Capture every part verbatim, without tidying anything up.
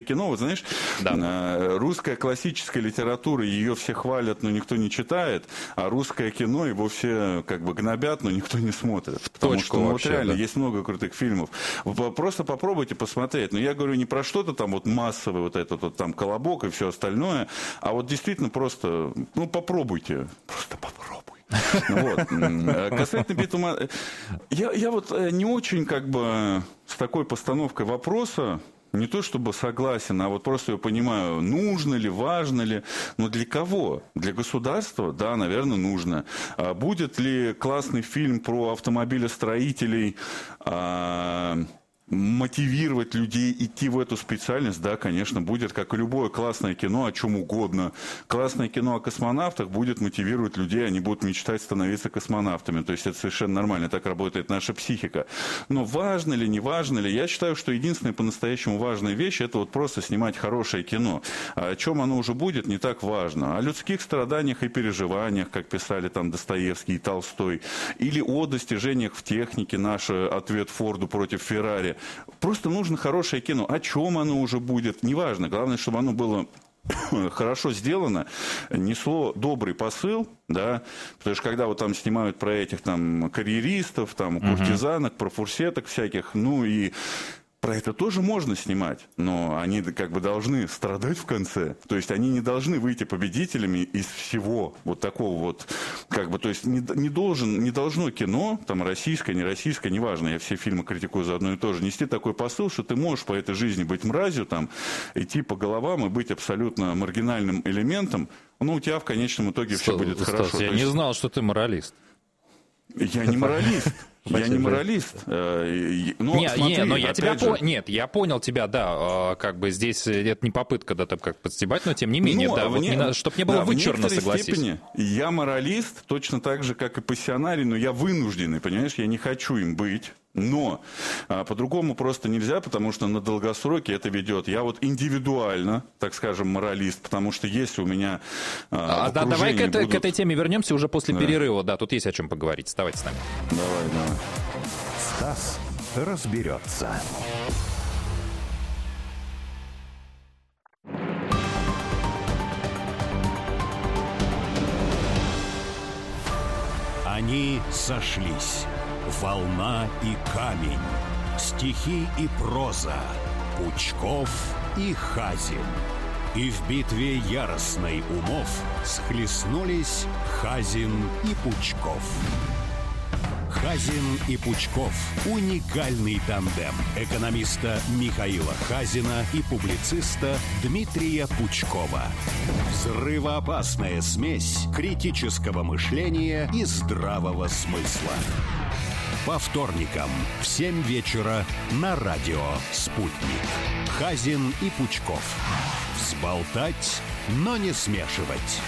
кино, вот знаешь, да. русская классическая литература, ее все хвалят, но никто не читает, а русское кино его все как бы гнобят, но никто не смотрит. Потому Точку что ну, вообще, вот реально да. есть много крутых фильмов. Вы просто попробуйте посмотреть. Но я говорю не про что-то там вот массовое, вот этот вот там колобок и все остальное, а вот действительно просто, ну, попробуйте. Просто попробуй. Вот. Касательно битума, я, я вот не очень как бы с такой постановкой вопроса, не то чтобы согласен, а вот просто я понимаю, нужно ли, важно ли, но для кого? Для государства? Да, наверное, нужно. А будет ли классный фильм про автомобилестроителей, а, мотивировать людей идти в эту специальность? Да, конечно, будет, как и любое классное кино о чем угодно. Классное кино о космонавтах будет мотивировать людей, они будут мечтать становиться космонавтами. То есть это совершенно нормально, так работает наша психика. Но важно ли, не важно ли, я считаю, что единственная по-настоящему важная вещь, это вот просто снимать хорошее кино. А о чем оно уже будет, не так важно. О людских страданиях и переживаниях, как писали там Достоевский и Толстой, или о достижениях в технике, наш ответ Форду против Феррари. Просто нужно хорошее кино. О чем оно уже будет, неважно. Главное, чтобы оно было хорошо сделано, несло добрый посыл, да, потому что когда вот там снимают про этих там карьеристов, там куртизанок, про фурсеток всяких, ну и про это тоже можно снимать, но они как бы должны страдать в конце. То есть они не должны выйти победителями из всего вот такого вот, как бы, то есть не, не, должен, не должно кино, там российское, не российское, неважно, я все фильмы критикую за одно и то же, нести такой посыл, что ты можешь по этой жизни быть мразью, там, идти по головам и быть абсолютно маргинальным элементом, но у тебя в конечном итоге Стас, все будет Стас, хорошо. Я то не есть... знал, что ты моралист. Я не моралист. Я не моралист. Но, не, смотри, не, но я тебя же... по... Нет, я понял тебя, да, как бы здесь это не попытка, да, как подстебать, но тем не менее, ну, да, вот не, не, чтобы не было да, вычурно, в согласись. Степени я моралист, точно так же, как и пассионарий, но я вынужденный, понимаешь, я не хочу им быть. Но а, по-другому просто нельзя, потому что на долгосроке это ведет. Я вот индивидуально, так скажем, моралист, потому что если у меня а, а, да, давай к, это, будут... к этой теме вернемся уже после да. перерыва. Да, тут есть о чем поговорить. Оставайтесь с нами. Давай, давай. Стас разберется. Они сошлись. Волна и камень, стихи и проза, Пучков и Хазин. И в битве яростной умов схлестнулись Хазин и Пучков. Хазин и Пучков – уникальный тандем экономиста Михаила Хазина и публициста Дмитрия Пучкова. Взрывоопасная смесь критического мышления и здравого смысла. По вторникам в семь вечера на радио «Спутник». Хазин и Пучков. Взболтать, но не смешивать.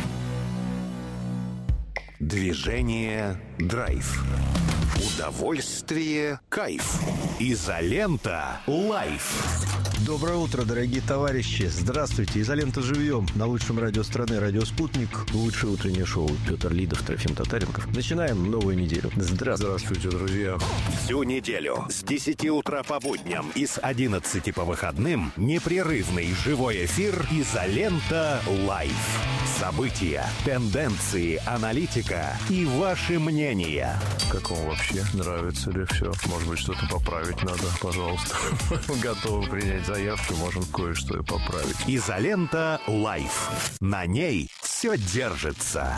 Движение «Драйв». Удовольствие, кайф. Изолента лайф. Доброе утро, дорогие товарищи. Здравствуйте. Изолента живьем. На лучшем радио страны, радио «Спутник». Лучшее утреннее шоу. Петр Лидов, Трофим Татаренков. Начинаем новую неделю. Здравствуйте. Здравствуйте, друзья. Всю неделю с десяти утра по будням и с одиннадцати по выходным непрерывный живой эфир «Изолента лайф». События, тенденции, аналитика и ваши мнения. Как вам вообще? Нравится ли все? Может быть, что-то поправить надо? Пожалуйста. Готовы принять заявки, можем кое-что и поправить. Изолента лайф. На ней все держится.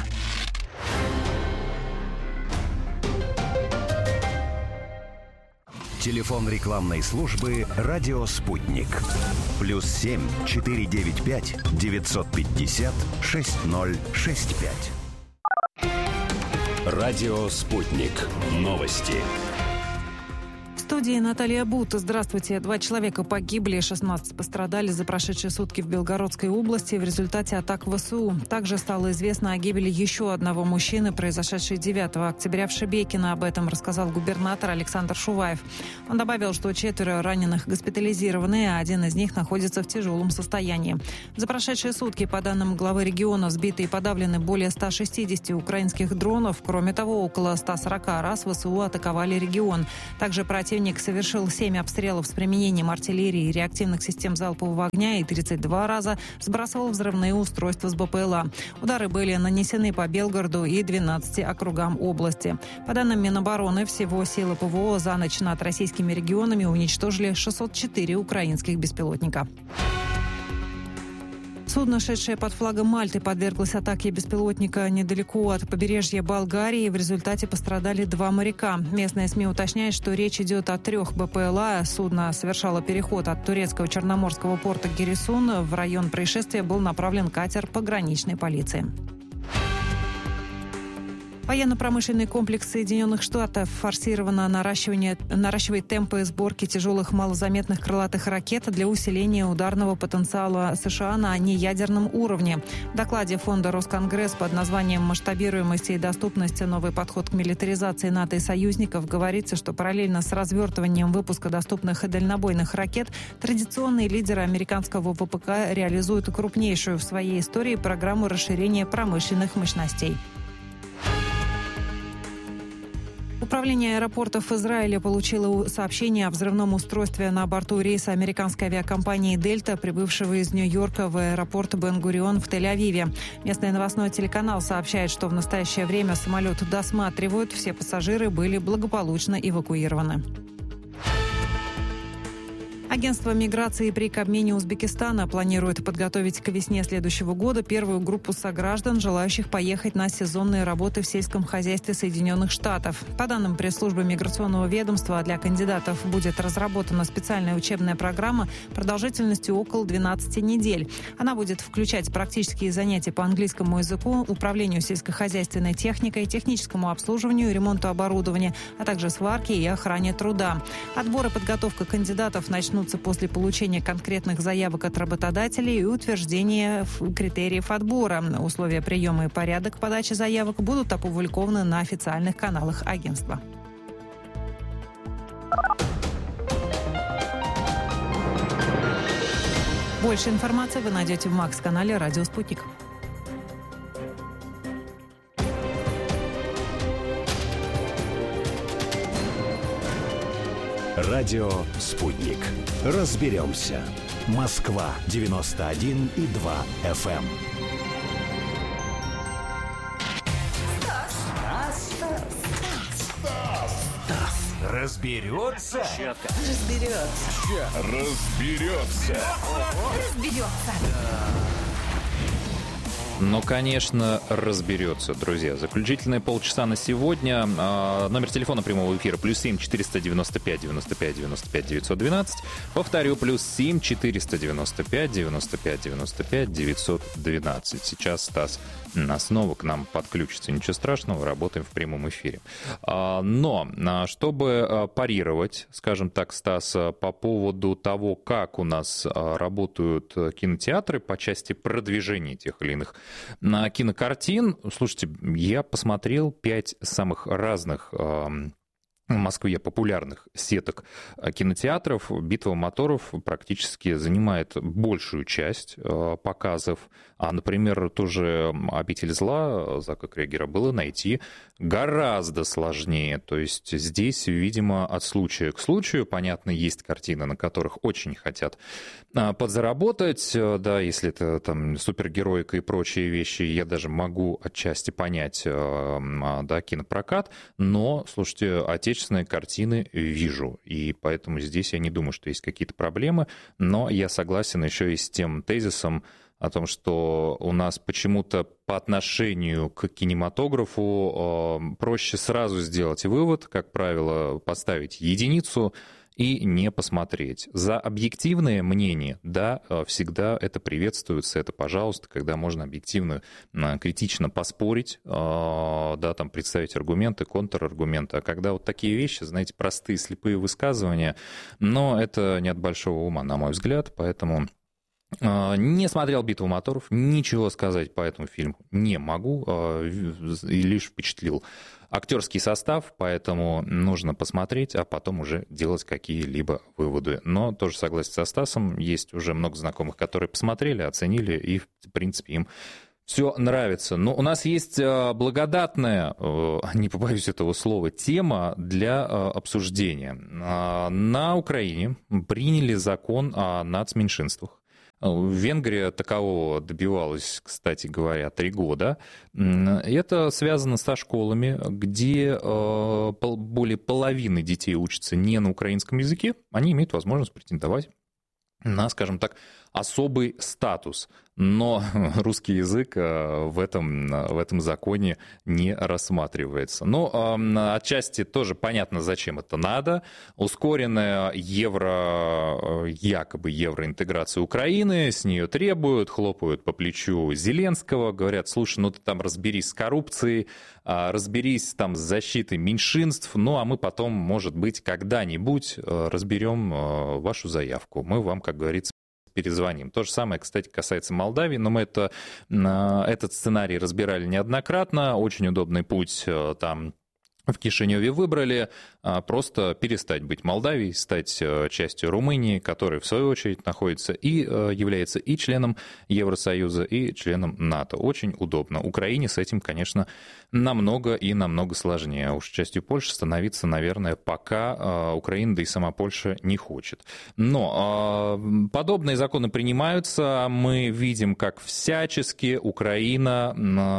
Телефон рекламной службы «Радио Спутник». Плюс семь четыре девять пять девятьсот пятьдесят шесть ноль шесть пять. Радио «Спутник». Новости. В студии Наталья Бут. Здравствуйте. Два человека погибли, шестнадцать пострадали за прошедшие сутки в Белгородской области в результате атак ВСУ. Также стало известно о гибели еще одного мужчины, произошедшей девятого октября в Шебекино. Об этом рассказал губернатор Александр Шуваев. Он добавил, что четверо раненых госпитализированы, а один из них находится в тяжелом состоянии. За прошедшие сутки, по данным главы региона, сбиты и подавлены более ста шестидесяти украинских дронов. Кроме того, около ста сорока раз ВСУ атаковали регион. Также противник Противник совершил семь обстрелов с применением артиллерии и реактивных систем залпового огня и тридцать два раза сбрасывал взрывные устройства с БПЛА. Удары были нанесены по Белгороду и двенадцати округам области. По данным Минобороны, всего силы ПВО за ночь над российскими регионами уничтожили шестьсот четыре украинских беспилотника. Судно, шедшее под флагом Мальты, подверглось атаке беспилотника недалеко от побережья Болгарии. В результате пострадали два моряка. Местные СМИ уточняют, что речь идет о трех БПЛА. Судно совершало переход от турецкого черноморского порта Гирисун. В район происшествия был направлен катер пограничной полиции. Военно-промышленный комплекс Соединенных Штатов форсированно наращивает темпы сборки тяжелых малозаметных крылатых ракет для усиления ударного потенциала США на неядерном уровне. В докладе фонда Росконгресс под названием «Масштабируемость и доступность. Новый подход к милитаризации НАТО и союзников» говорится, что параллельно с развертыванием выпуска доступных дальнобойных ракет традиционные лидеры американского ВПК реализуют крупнейшую в своей истории программу расширения промышленных мощностей. Управление аэропортов Израиля получило сообщение о взрывном устройстве на борту рейса американской авиакомпании «Дельта», прибывшего из Нью-Йорка в аэропорт Бен-Гурион в Тель-Авиве. Местный новостной телеканал сообщает, что в настоящее время самолет досматривают, все пассажиры были благополучно эвакуированы. Агентство миграции при Кабмине Узбекистана планирует подготовить к весне следующего года первую группу сограждан, желающих поехать на сезонные работы в сельском хозяйстве Соединенных Штатов. По данным пресс-службы миграционного ведомства, для кандидатов будет разработана специальная учебная программа продолжительностью около двенадцати недель. Она будет включать практические занятия по английскому языку, управлению сельскохозяйственной техникой, техническому обслуживанию и ремонту оборудования, а также сварке и охране труда. Отбор и подготовка кандидатов начнут после получения конкретных заявок от работодателей и утверждения критериев отбора. Условия приема и порядок подачи заявок будут опубликованы на официальных каналах агентства. Больше информации вы найдете в Макс-канале «Радио Спутник». Радио «Спутник». Разберемся. Москва девяносто один и два эф эм. Стас. Стас. Стас. Разберется. Разберется. Разберется. Разберется. Ну, конечно, разберется, друзья. Заключительные полчаса на сегодня. Номер телефона прямого эфира плюс семь четыреста девяносто пять девяносто пять девяносто пять девятьсот двенадцать. Повторю, плюс семь четыреста девяносто пять девяносто пять девяносто пять девятьсот двенадцать. Сейчас Стас снова к нам подключится. Ничего страшного, работаем в прямом эфире. Но, чтобы парировать, скажем так, Стас, по поводу того, как у нас работают кинотеатры по части продвижения тех или иных кинокартин, слушайте, я посмотрел пять самых разных в Москве популярных сеток кинотеатров. «Битва моторов» практически занимает большую часть показов. А, например, тоже «Обитель зла» Зака Крегера было найти гораздо сложнее. То есть здесь, видимо, от случая к случаю. Понятно, есть картины, на которых очень хотят подзаработать. Да, если это там супергероика и прочие вещи, я даже могу отчасти понять, да, кинопрокат. Но, слушайте, отечественные картины вижу. И поэтому здесь я не думаю, что есть какие-то проблемы. Но я согласен еще и с тем тезисом о том, что у нас почему-то по отношению к кинематографу э, проще сразу сделать вывод, как правило, поставить единицу и не посмотреть. За объективное мнение, да, всегда это приветствуется, это пожалуйста, когда можно объективно, критично поспорить, да, там представить аргументы, контраргументы. А когда вот такие вещи, знаете, простые, слепые высказывания, но это не от большого ума, на мой взгляд, поэтому... Не смотрел «Битву моторов», ничего сказать по этому фильму не могу, и лишь впечатлил актерский состав, поэтому нужно посмотреть, а потом уже делать какие-либо выводы. Но тоже согласен со Стасом, есть уже много знакомых, которые посмотрели, оценили, и, в принципе, им все нравится. Но у нас есть благодатная, не побоюсь этого слова, тема для обсуждения. На Украине приняли закон о нацменьшинствах. Венгрия такового добивалась, кстати говоря, три года. Это связано со школами, где более половины детей учатся не на украинском языке. Они имеют возможность претендовать на, скажем так, особый статус. Но русский язык в этом, в этом законе не рассматривается. Ну, отчасти тоже понятно, зачем это надо. Ускоренная евро, якобы евроинтеграция Украины, с нее требуют, хлопают по плечу Зеленского, говорят, слушай, ну ты там разберись с коррупцией, разберись там с защитой меньшинств, ну а мы потом, может быть, когда-нибудь разберем вашу заявку. Мы вам, как говорится, перезвоним. То же самое, кстати, касается Молдавии, но мы это, этот сценарий разбирали неоднократно. Очень удобный путь там в Кишиневе выбрали, просто перестать быть Молдавией, стать частью Румынии, которая, в свою очередь, находится и является и членом Евросоюза, и членом НАТО. Очень удобно. Украине с этим, конечно, намного и намного сложнее. Уж частью Польши становиться, наверное, пока Украина, да и сама Польша не хочет. Но подобные законы принимаются. Мы видим, как всячески Украина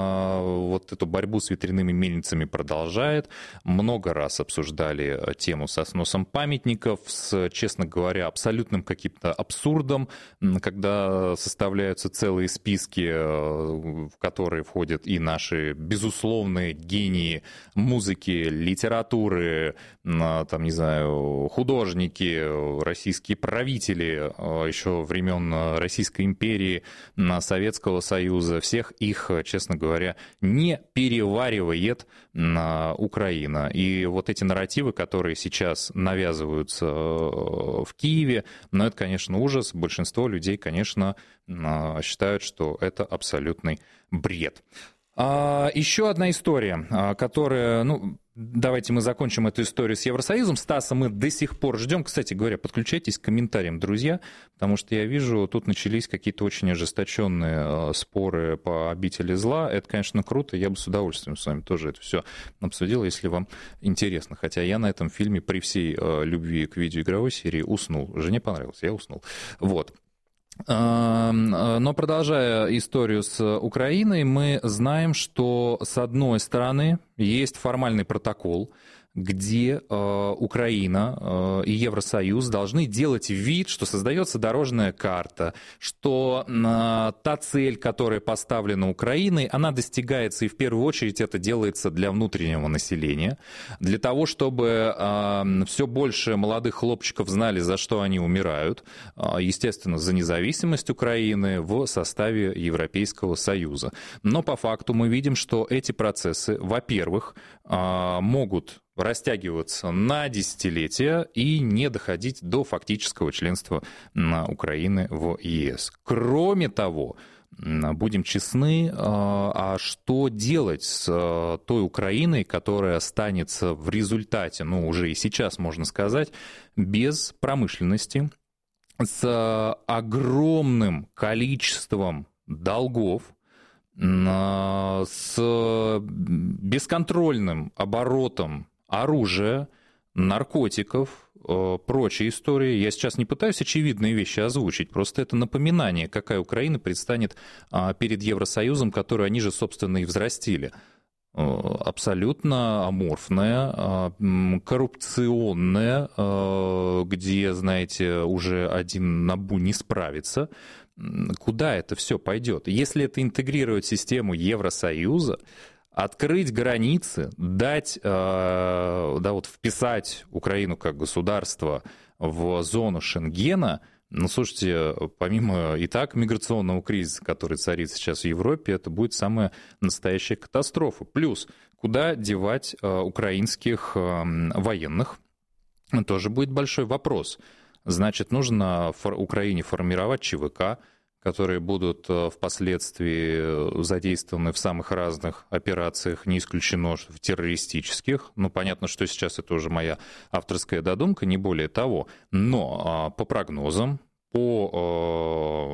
вот эту борьбу с ветряными мельницами продолжает. Много раз обсуждали тему со сносом памятников, с, честно говоря, абсолютным каким-то абсурдом, когда составляются целые списки, в которые входят и наши безусловные гении музыки, литературы, там, не знаю, художники, российские правители еще времен Российской империи, Советского Союза. Всех их, честно говоря, не переваривает Украина. Украина. И вот эти нарративы, которые сейчас навязываются в Киеве, ну, это, конечно, ужас. Большинство людей, конечно, считают, что это абсолютный бред. Еще одна история, которая, ну, давайте мы закончим эту историю с Евросоюзом. Стаса мы до сих пор ждем. Кстати говоря, подключайтесь к комментариям, друзья, потому что я вижу, тут начались какие-то очень ожесточенные споры по обители зла. Это, конечно, круто. Я бы с удовольствием с вами тоже это все обсудил, если вам интересно. Хотя я на этом фильме при всей любви к видеоигровой серии уснул. Жене понравилось, я уснул. Вот. Но продолжая историю с Украиной, мы знаем, что с одной стороны есть формальный протокол, где э, Украина э, и Евросоюз должны делать вид, что создается дорожная карта, что э, та цель, которая поставлена Украиной, она достигается, и в первую очередь это делается для внутреннего населения, для того, чтобы э, все больше молодых хлопчиков знали, за что они умирают, э, естественно, за независимость Украины в составе Европейского Союза. Но по факту мы видим, что эти процессы, во-первых, э, могут растягиваться на десятилетия и не доходить до фактического членства Украины в ЕС. Кроме того, будем честны, а что делать с той Украиной, которая останется в результате, ну уже и сейчас можно сказать, без промышленности, с огромным количеством долгов, с бесконтрольным оборотом оружия, наркотиков, прочие истории. Я сейчас не пытаюсь очевидные вещи озвучить, просто это напоминание, какая Украина предстанет перед Евросоюзом, которую они же, собственно, и взрастили. Абсолютно аморфная, коррупционная, где, знаете, уже один НАБУ не справится. Куда это все пойдет? Если это интегрировать в систему Евросоюза, открыть границы, дать, да, вот вписать Украину как государство в зону Шенгена, ну, слушайте, помимо и так миграционного кризиса, который царит сейчас в Европе, это будет самая настоящая катастрофа. Плюс, куда девать украинских военных, тоже будет большой вопрос. Значит, нужно Украине формировать ЧВК, которые будут впоследствии задействованы в самых разных операциях, не исключено в террористических. Ну, понятно, что сейчас это уже моя авторская додумка, не более того. Но по прогнозам, по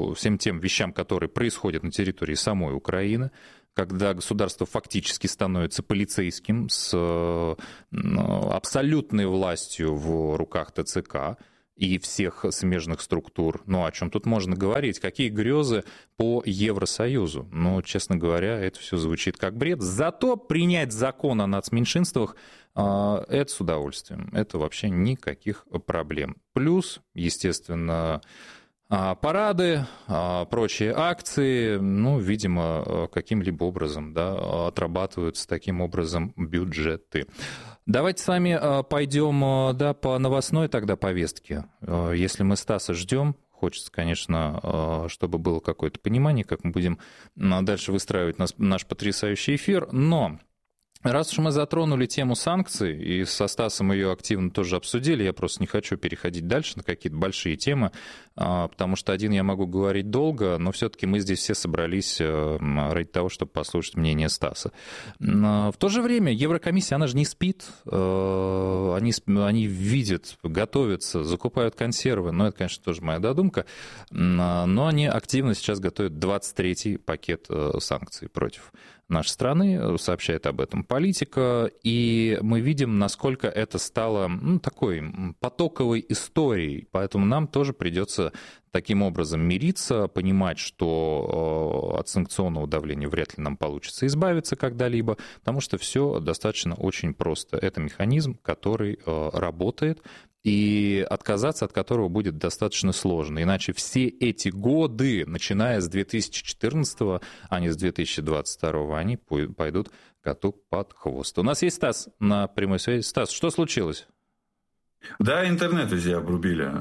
всем тем вещам, которые происходят на территории самой Украины, когда государство фактически становится полицейским с абсолютной властью в руках ТЦК и всех смежных структур. Ну, о чем тут можно говорить? Какие грезы по Евросоюзу? Ну, честно говоря, это все звучит как бред. Зато принять закон о нацменьшинствах — это с удовольствием. Это вообще никаких проблем. Плюс, естественно, парады, прочие акции, ну, видимо, каким-либо образом, да, отрабатываются таким образом бюджеты. Давайте с вами пойдем, да, по новостной тогда повестке. Если мы Стаса ждем, хочется, конечно, чтобы было какое-то понимание, как мы будем дальше выстраивать наш, наш потрясающий эфир, но... Раз уж мы затронули тему санкций, и со Стасом ее активно тоже обсудили, я просто не хочу переходить дальше на какие-то большие темы, потому что один я могу говорить долго, но все-таки мы здесь все собрались ради того, чтобы послушать мнение Стаса. В то же время Еврокомиссия, она же не спит, они, они видят, готовятся, закупают консервы, но это, конечно, тоже моя додумка, но они активно сейчас готовят двадцать третий пакет санкций против нашей страны, сообщает об этом Политика, и мы видим, насколько это стало, ну, такой потоковой историей, поэтому нам тоже придется таким образом мириться, понимать, что от санкционного давления вряд ли нам получится избавиться когда-либо, потому что все достаточно очень просто. Это механизм, который работает, и отказаться от которого будет достаточно сложно. Иначе все эти годы, начиная с две тысячи четырнадцатого, а не с две тысячи двадцать второго, они пойдут коту под хвост. У нас есть Стас на прямой связи. Стас, что случилось? Да, интернет везде обрубили.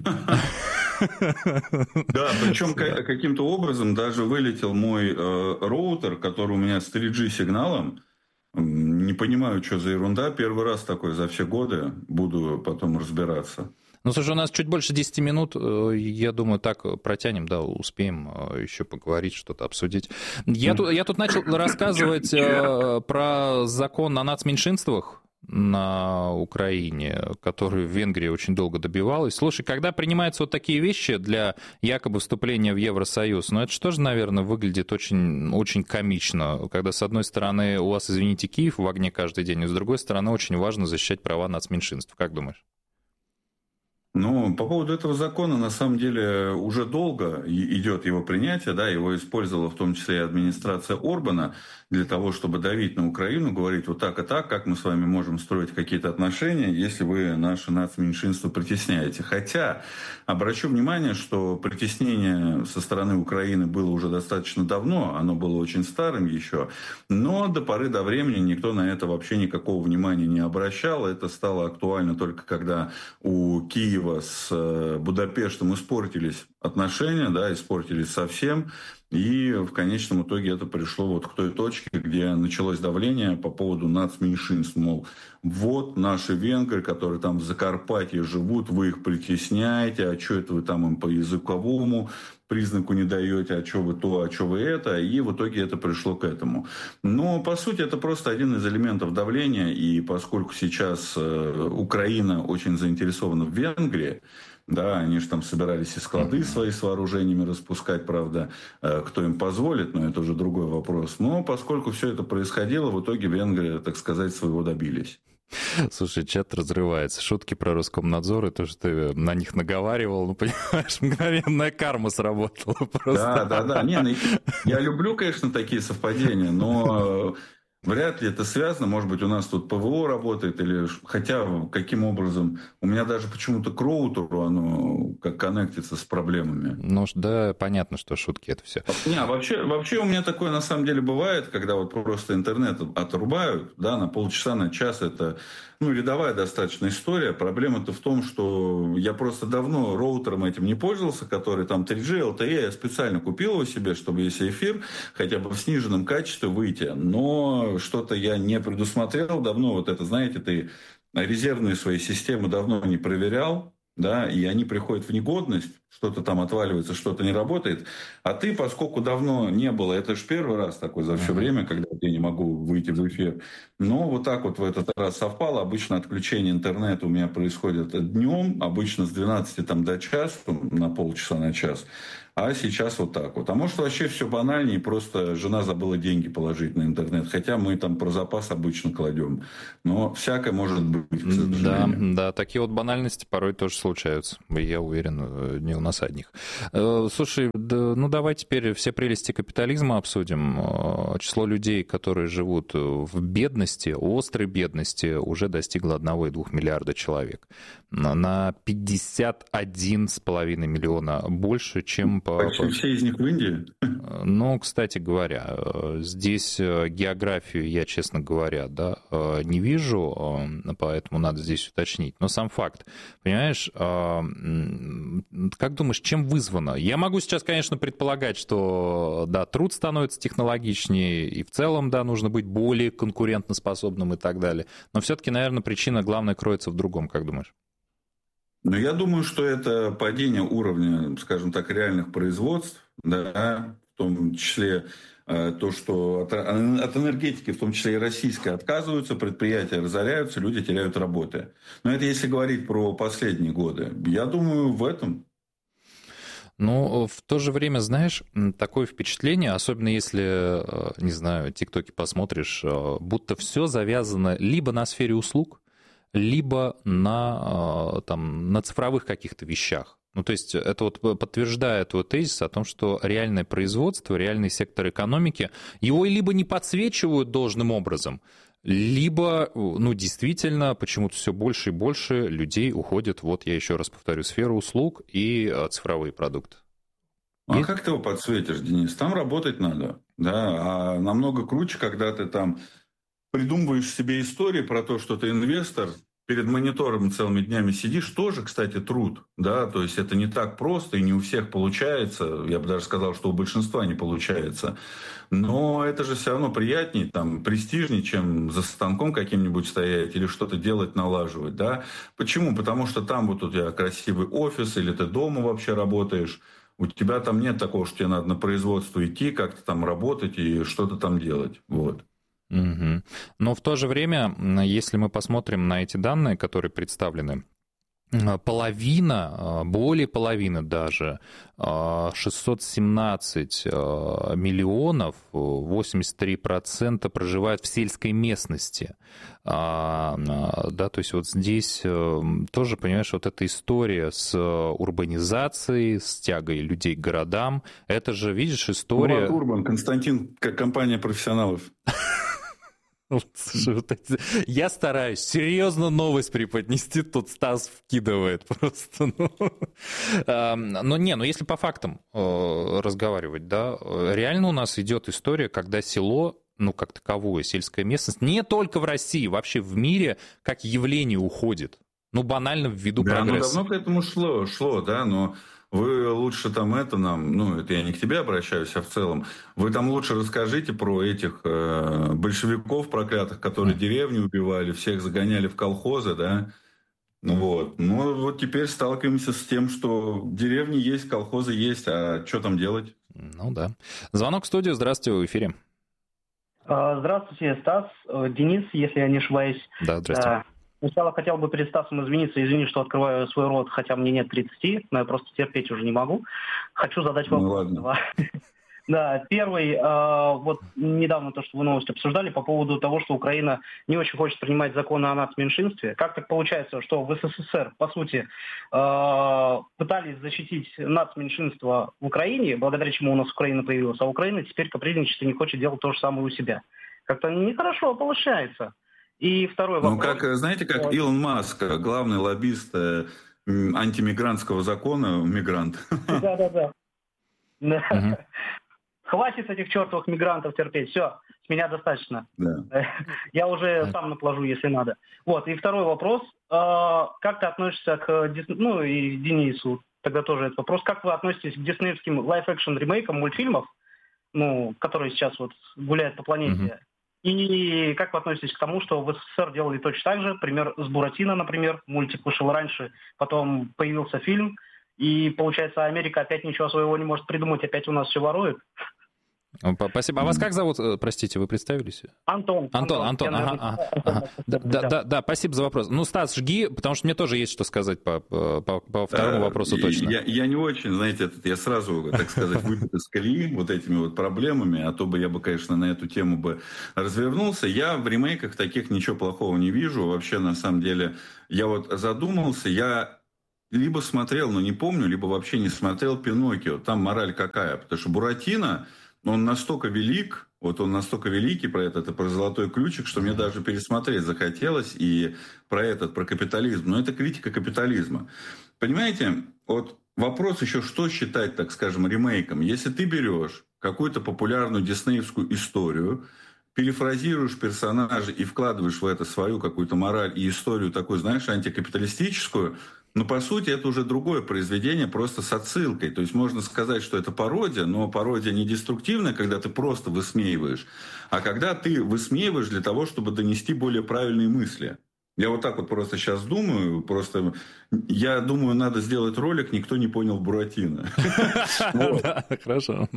Да, причем каким-то образом даже вылетел мой роутер, который у меня с три джи сигналом. Не понимаю, что за ерунда. Первый раз такой за все годы. Буду потом разбираться. Ну, слушай, у нас чуть больше десяти минут. Я думаю, так протянем, да, успеем еще поговорить, что-то обсудить. Я тут, я тут начал рассказывать про закон о нацменьшинствах на Украине, который в Венгрии очень долго добивалась. Слушай, когда принимаются вот такие вещи для якобы вступления в Евросоюз, ну это что же, наверное, выглядит очень, очень комично, когда с одной стороны у вас, извините, Киев в огне каждый день, и с другой стороны очень важно защищать права нацменьшинств. Как думаешь? Ну, по поводу этого закона, на самом деле, уже долго идет его принятие, да, его использовала в том числе и администрация Орбана для того, чтобы давить на Украину, говорить вот так и так, как мы с вами можем строить какие-то отношения, если вы наше нацменьшинство притесняете. Хотя, обращу внимание, что притеснение со стороны Украины было уже достаточно давно, оно было очень старым еще, но до поры до времени никто на это вообще никакого внимания не обращал. Это стало актуально только когда у Киева с Будапештом испортились отношения, да, испортились совсем. И в конечном итоге это пришло вот к той точке, где началось давление по поводу нацменьшинств. Мол, вот наши венгры, которые там в Закарпатье живут, вы их притесняете, а что это вы там им по языковому признаку не даете, а что вы то, а что вы это. И в итоге это пришло к этому. Но, по сути, это просто один из элементов давления. И поскольку сейчас Украина очень заинтересована в Венгрии, да, они же там собирались и склады свои с вооружениями распускать, правда, кто им позволит, но это уже другой вопрос. Но поскольку все это происходило, в итоге венгры, так сказать, своего добились. Слушай, чат разрывается. Шутки про Роскомнадзор, и то, что ты на них наговаривал, ну, понимаешь, мгновенная карма сработала просто. Да, да, да. Не, ну, я люблю, конечно, такие совпадения, но... Вряд ли это связано. Может быть, у нас тут ПВО работает, или хотя каким образом. У меня даже почему-то к роутеру оно как коннектится с проблемами. Ну, да, понятно, что шутки это все. Не, а вообще, вообще у меня такое на самом деле бывает, когда вот просто интернет отрубают, да, на полчаса, на час. Это, ну, рядовая достаточно история. Проблема-то в том, что я просто давно роутером этим не пользовался, который там три джи, эл ти и. Я специально купил его себе, чтобы если эфир хотя бы в сниженном качестве выйти. Но что-то я не предусмотрел давно. Вот это, знаете, ты резервные свои системы давно не проверял, да, и они приходят в негодность, что-то там отваливается, что-то не работает. А ты, поскольку давно не было, это же первый раз такой за все время, когда я не могу выйти в эфир. Но вот так вот в этот раз совпало. Обычно отключение интернета у меня происходит днем, обычно с двенадцати там, до часа, на полчаса, на час. А сейчас вот так вот. А может, вообще все банальнее, просто жена забыла деньги положить на интернет. Хотя мы там про запас обычно кладем. Но всякое может быть, к сожалению. Да, да, такие вот банальности порой тоже случаются. Я уверен, не у нас одних. Слушай, да, ну давай теперь все прелести капитализма обсудим. Число людей, которые живут в бедности, острой бедности, уже достигло одного и двух миллиарда человек. На пятьдесят один с половиной миллиона больше, чем... Почти все из них в Индии? Ну, кстати говоря, здесь географию я, честно говоря, да, не вижу, поэтому надо здесь уточнить. Но сам факт, понимаешь, как думаешь, чем вызвано? Я могу сейчас, конечно, предполагать, что, да, труд становится технологичнее, и в целом, да, нужно быть более конкурентоспособным и так далее. Но все-таки, наверное, причина главная кроется в другом, как думаешь? Но я думаю, что это падение уровня, скажем так, реальных производств, да, в том числе э, то, что от, от энергетики, в том числе и российской, отказываются, предприятия разоряются, люди теряют работы. Но это если говорить про последние годы. Я думаю, в этом. Ну, в то же время, знаешь, такое впечатление, особенно если, не знаю, тиктоки посмотришь, будто все завязано либо на сфере услуг, либо на, там, на цифровых каких-то вещах. Ну, то есть это вот подтверждает вот тезис о том, что реальное производство, реальный сектор экономики, его либо не подсвечивают должным образом, либо, ну, действительно, почему-то все больше и больше людей уходит, вот я еще раз повторю, в сферу услуг и цифровые продукты. А Есть? Как ты его подсветишь, Денис? Там работать надо, да, а намного круче, когда ты там придумываешь себе истории про то, что ты инвестор, перед монитором целыми днями сидишь, тоже, кстати, труд, да, то есть это не так просто и не у всех получается, я бы даже сказал, что у большинства не получается, но это же все равно приятнее, там, престижнее, чем за станком каким-нибудь стоять или что-то делать, налаживать, да. Почему? Потому что там вот у тебя красивый офис или ты дома вообще работаешь, у тебя там нет такого, что тебе надо на производство идти, как-то там работать и что-то там делать, вот. Угу. Но в то же время, если мы посмотрим на эти данные, которые представлены, половина, более половины даже, шестьсот семнадцать миллионов, восемьдесят три процента проживают в сельской местности. Да, то есть вот здесь тоже, понимаешь, вот эта история с урбанизацией, с тягой людей к городам, это же, видишь, история... Влад Урбан, Константин, компания профессионалов. Я стараюсь серьезно новость преподнести, тут Стас вкидывает просто. Ну. Но не, ну если по фактам разговаривать, да, реально у нас идет история, когда село, ну как таковое, сельская местность, не только в России, вообще в мире, как явление уходит. Ну банально ввиду да, прогресса. Ну давно к этому шло, шло, да, но... Вы лучше там это нам, ну, это я не к тебе обращаюсь, а в целом, вы там лучше расскажите про этих э, большевиков проклятых, которые mm. деревни убивали, всех загоняли в колхозы, да, ну вот. Ну вот теперь сталкиваемся с тем, что деревни есть, колхозы есть, а что там делать? Ну да. Звонок в студию, здравствуйте, в эфире. Здравствуйте, Стас, Денис, если я не ошибаюсь. Да, здравствуйте. Сначала хотел бы перед Стасом извиниться, извини, что открываю свой рот, хотя мне нет тридцати, но я просто терпеть уже не могу. Хочу задать вопрос. Ну, да, первый, э, вот недавно то, что вы новость обсуждали по поводу того, что Украина не очень хочет принимать законы о нацменьшинстве. Как так получается, что в СССР, по сути, э, пытались защитить нацменьшинство в Украине, благодаря чему у нас Украина появилась, а Украина теперь капризничает и не хочет делать то же самое у себя. Как-то нехорошо получается. И второй вопрос. Ну, как, знаете, как Илон Маск, главный лоббист э, антимигрантского закона, мигрант. Да-да-да. Хватит этих чертовых мигрантов терпеть. Все, с меня достаточно. Да. Я уже сам наплажу, если надо. Вот, и второй вопрос. Как ты относишься к... Ну, и Денису тогда тоже этот вопрос. Как вы относитесь к диснеевским лайв-экшн ремейкам мультфильмов, ну, которые сейчас вот гуляют по планете? И как вы относитесь к тому, что в СССР делали точно так же? Пример с Буратино, например. Мультик вышел раньше, потом появился фильм. И, получается, Америка опять ничего своего не может придумать, опять у нас все ворует. Спасибо. А вас как зовут? Простите, вы представились? Антон. Антон, Антон. Антон. Ага, ага, ага. Да, да, да, да, спасибо за вопрос. Ну, Стас, жги, потому что мне тоже есть что сказать по, по, по второму вопросу точно. Я, я не очень, знаете, этот, я сразу, так сказать, выбит из колеи вот этими вот проблемами, а то бы я бы, конечно, на эту тему бы развернулся. Я в ремейках таких ничего плохого не вижу. Вообще, на самом деле, я вот задумался, я... либо смотрел, но не помню, либо вообще не смотрел «Пиноккио». Там мораль какая? Потому что Буратино, он настолько велик, вот он настолько великий про этот, и про золотой ключик, что мне даже пересмотреть захотелось и про этот, про капитализм. Но это критика капитализма. Понимаете, вот вопрос еще, что считать, так скажем, ремейком. Если ты берешь какую-то популярную диснеевскую историю, перефразируешь персонажей и вкладываешь в это свою какую-то мораль и историю такую, знаешь, антикапиталистическую, но, по сути, это уже другое произведение, просто с отсылкой. То есть, можно сказать, что это пародия, но пародия не деструктивная, когда ты просто высмеиваешь, а когда ты высмеиваешь для того, чтобы донести более правильные мысли. Я вот так вот просто сейчас думаю, просто я думаю, надо сделать ролик «Никто не понял Буратино». Хорошо.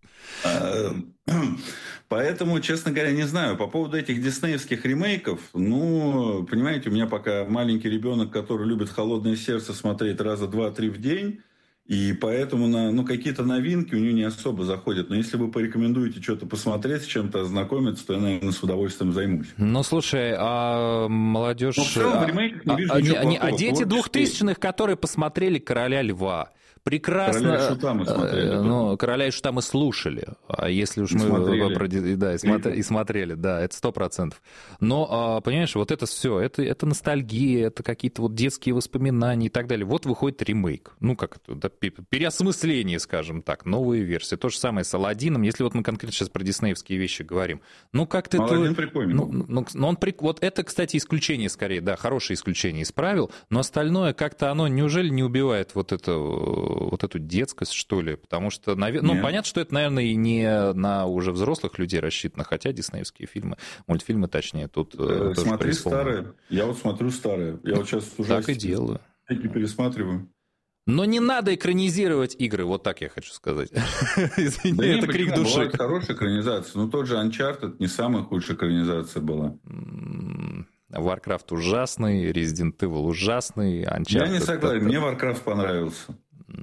Поэтому, честно говоря, не знаю. По поводу этих диснеевских ремейков, ну, понимаете, у меня пока маленький ребенок, который любит «Холодное сердце» смотреть раза два-три в день, и поэтому на, ну, какие-то новинки у нее не особо заходят. Но если вы порекомендуете что-то посмотреть, с чем-то ознакомиться, то я, наверное, с удовольствием займусь. Ну, слушай, а молодежь... Ну, в целом, в ремейках не вижу а, ничего а, плохого. а дети двухтысячных, которые посмотрели «Короля льва», прекрасно. «Короля и Шута» мы смотрели. Ну, «Короля и Шута» мы слушали. А если уж мы... Смотрели. Да, и, смотри, и смотрели, да, это сто процентов. Но, понимаешь, вот это все, это, это ностальгия, это какие-то вот детские воспоминания и так далее. Вот выходит ремейк. Ну, как это, да, переосмысление, скажем так, новые версии. То же самое с «Аладдином», если вот мы конкретно сейчас про диснеевские вещи говорим. Ну, как-то... «Аладдин» прикольный. Ну, ну, ну, он прик... Вот это, кстати, исключение скорее, да, хорошее исключение из правил, но остальное как-то оно неужели не убивает вот это... вот эту детскость, что ли, потому что, ну, Нет. понятно, что это, наверное, и не на уже взрослых людей рассчитано, хотя диснеевские фильмы, мультфильмы, точнее, тут э, тоже Смотри старые, я вот смотрю старые, я вот сейчас уже... Так и делаю. Пересматриваю. Но не надо экранизировать игры, вот так я хочу сказать. Извини, да это крик души. Бывает хорошая экранизация, но тот же Uncharted не самая худшая экранизация была. Warcraft ужасный, Resident Evil ужасный, Uncharted... Я не согласен, мне Warcraft понравился.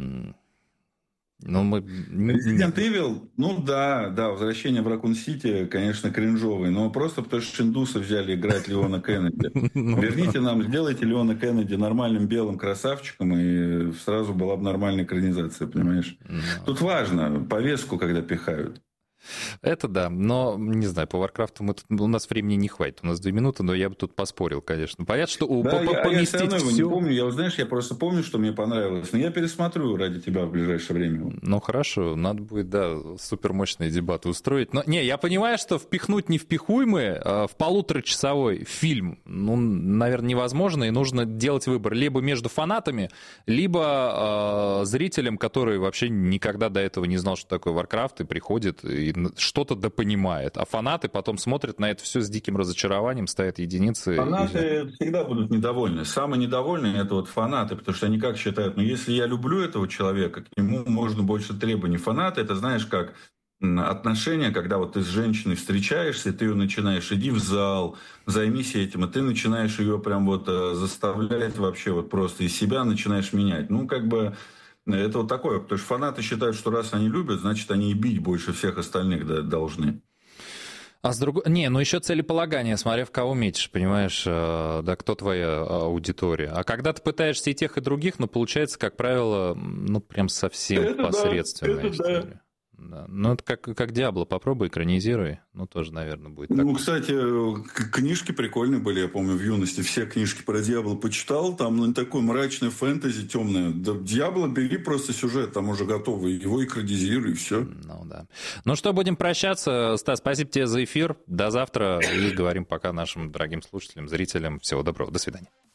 Ну, мы... Resident Evil, ну да, да, «Возвращение в Ракун-Сити», конечно, кринжовый, но просто потому что индусы взяли играть Леона Кеннеди. Верните нам, сделайте Леона Кеннеди нормальным белым красавчиком, и сразу была бы нормальная экранизация, понимаешь? Тут важно повестку, когда пихают. Это да, но, не знаю, по Варкрафту мы тут, у нас времени не хватит, у нас две минуты, но я бы тут поспорил, конечно. Понятно, что да, по- я, поместить я все равно все... не помню, я, знаешь, я просто помню, что мне понравилось, но я пересмотрю ради тебя в ближайшее время. Ну, хорошо, надо будет, да, супермощные дебаты устроить. Но, не, я понимаю, что впихнуть невпихуемые в полуторачасовой фильм, ну, наверное, невозможно, и нужно делать выбор либо между фанатами, либо э, зрителем, который вообще никогда до этого не знал, что такое Warcraft, и приходит и что-то допонимает. А фанаты потом смотрят на это все с диким разочарованием, ставят единицы. Фанаты и... всегда будут недовольны. Самые недовольные – это вот фанаты, потому что они как считают, ну, если я люблю этого человека, к нему можно больше требований. Фанаты – это, знаешь, как отношения, когда вот ты с женщиной встречаешься, и ты ее начинаешь, иди в зал, займись этим, и ты начинаешь ее прям вот заставлять вообще вот просто из себя начинаешь менять. Ну, как бы... Это вот такое, потому что фанаты считают, что раз они любят, значит, они и бить больше всех остальных должны. А с другой... Не, ну еще целеполагание, смотря в кого метишь, понимаешь, да, кто твоя аудитория. А когда ты пытаешься и тех, и других, ну, получается, как правило, ну, прям совсем это посредственная да, история. Да. Да. Ну, это как, как Диабло, попробуй, экранизируй. Ну, тоже, наверное, будет так. Ну, кстати, книжки прикольные были, я помню, в юности. Все книжки про Диабло почитал. Там, ну, такое мрачное фэнтези, темное. Да, Диабло, бери просто сюжет, там уже готовый. Его экранизируй, и все. Ну, да. Ну, что, будем прощаться. Стас, спасибо тебе за эфир. До завтра. И говорим пока нашим дорогим слушателям, зрителям. Всего доброго. До свидания.